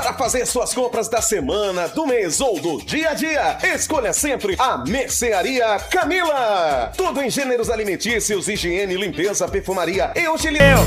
Para fazer suas compras da semana, do mês ou do dia a dia, escolha sempre a Mercearia Camila. Tudo em gêneros alimentícios, higiene, limpeza, perfumaria e utilidade.